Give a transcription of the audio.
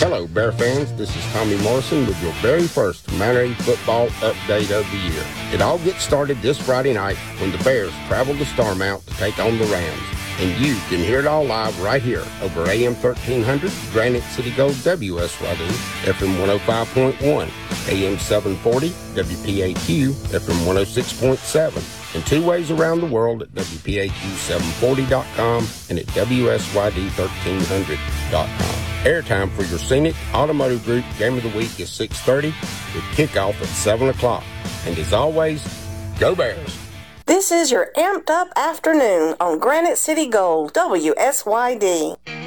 Hello, Bear fans. This is Tommy Morrison with your very first Manatee football update of the year. It all gets started this Friday night when the Bears travel to Starmount to take on the Rams. And you can hear it all live right here over AM 1300, Granite City Gold WSYD, FM 105.1, AM 740, WPAQ, FM 106.7, and two ways around the world at WPAQ740.com and at WSYD1300.com. Airtime for your Scenic Automotive Group Game of the Week is 6:30 with kickoff at 7 o'clock. And as always, go Bears! This is your amped up afternoon on Granite City Gold, WSYD.